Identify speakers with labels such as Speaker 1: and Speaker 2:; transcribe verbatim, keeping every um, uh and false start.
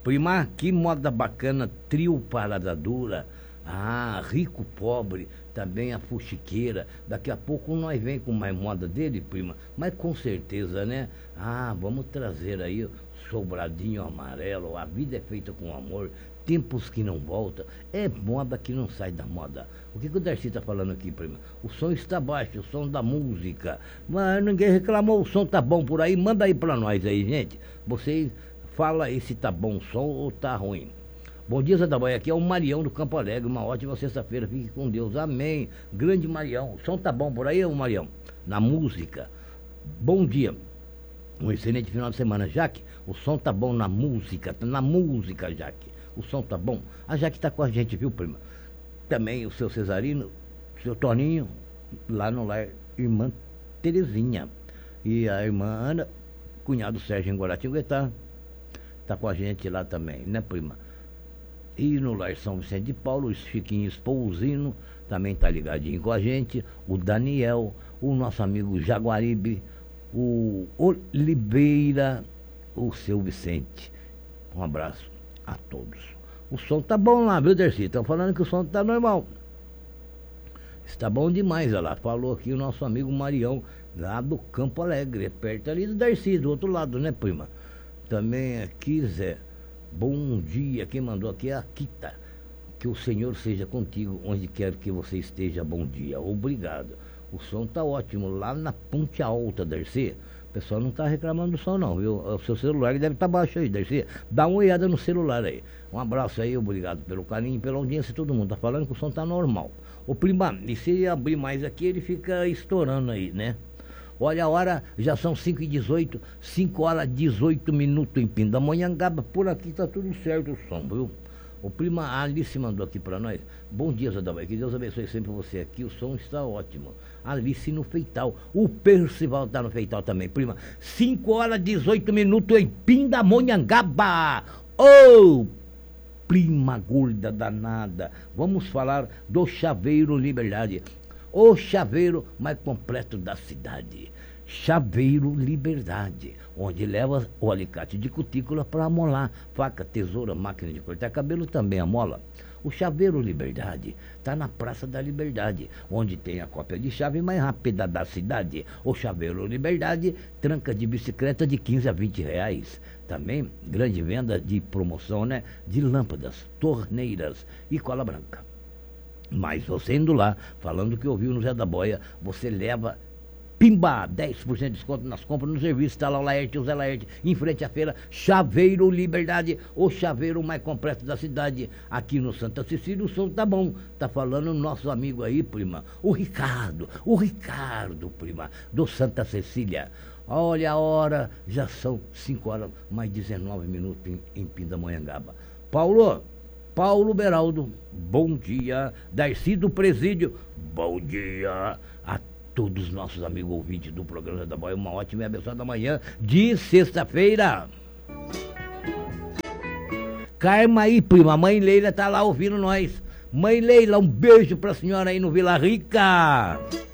Speaker 1: Prima, que moda bacana, trio Parada Dura. Ah, rico, pobre, também a fuxiqueira. Daqui a pouco nós vem com mais moda dele, prima. Mas com certeza, né? Ah, vamos trazer aí Sobradinho Amarelo. A vida é feita com amor. Tempos que não voltam. É moda que não sai da moda. O que, que o Darcy está falando aqui, prima? O som está baixo, o som da música. Mas ninguém reclamou, o som tá bom por aí. Manda aí pra nós aí, gente. Vocês falam aí se tá bom o som ou tá ruim. Bom dia, Zé da Boia. Aqui é o Marião do Campo Alegre. Uma ótima sexta-feira. Fique com Deus. Amém. Grande Marião. O som tá bom por aí, ô Marião? Na música. Bom dia. Um excelente final de semana. Jaque, o som tá bom na música. Na música, Jaque. O som tá bom. A Jaque tá com a gente, viu, prima? Também o seu Cesarino, o seu Toninho, lá no lar Irmã Terezinha. E a irmã Ana, cunhado Sérgio em Guaratinguetá, tá com a gente lá também, né, prima? E no lar São Vicente de Paulo, o Chiquinho Espousino também tá ligadinho com a gente. O Daniel, o nosso amigo Jaguaribe, o Oliveira, o seu Vicente. Um abraço a todos. O som tá bom lá, viu, Dercy? Estão falando que o som tá normal. Está bom demais, olha lá. Falou aqui o nosso amigo Marião, lá do Campo Alegre, perto ali do Dercy, do outro lado, né, prima? Também aqui, Zé. Bom dia, quem mandou aqui é a Kita. Que o Senhor seja contigo, onde quer que você esteja, bom dia. Obrigado. O som tá ótimo, lá na Ponte Alta, Dercy. O pessoal não tá reclamando do som não, viu? O seu celular deve estar tá baixo aí, Dercy. Dá uma olhada no celular aí. Um abraço aí, obrigado pelo carinho, pela audiência, todo mundo tá falando que o som tá normal. O prima, e se abrir mais aqui, ele fica estourando aí, né? Olha a hora, já são cinco e dezoito, cinco horas e dezoito minutos em Pindamonhangaba. Por aqui tá tudo certo o som, viu? O prima Alice mandou aqui pra nós. Bom dia, Zé da Bahia. Que Deus abençoe sempre você aqui. O som está ótimo. Alice no Feital. O Percival tá no Feital também, prima. cinco horas e dezoito minutos em Pindamonhangaba. Ô, oh, prima gorda danada. Vamos falar do Chaveiro Liberdade. O chaveiro mais completo da cidade. Chaveiro Liberdade, onde leva o alicate de cutícula para amolar, faca, tesoura, máquina de cortar cabelo também amola. O Chaveiro Liberdade está na Praça da Liberdade, onde tem a cópia de chave mais rápida da cidade. O Chaveiro Liberdade, tranca de bicicleta de quinze a vinte reais. Também grande venda de promoção, né, de lâmpadas, torneiras e cola branca. Mas você indo lá, falando que ouviu no Zé da Boia, você leva, pimba, dez por cento de desconto nas compras no serviço. Está lá o Laerte, o Zé Laerte, em frente à feira Chaveiro Liberdade, o chaveiro mais completo da cidade. Aqui no Santa Cecília o som tá bom. Tá falando o nosso amigo aí, prima, o Ricardo, o Ricardo, prima, do Santa Cecília. Olha a hora, já são cinco horas mais dezenove minutos em, em Pindamonhangaba. Paulo... Paulo Beraldo, bom dia. Darcy do Presídio, bom dia a todos os nossos amigos ouvintes do programa da Boia. Uma ótima e abençoada manhã de sexta-feira. Carma aí, prima. Mãe Leila tá lá ouvindo nós. Mãe Leila, um beijo pra senhora aí no Vila Rica.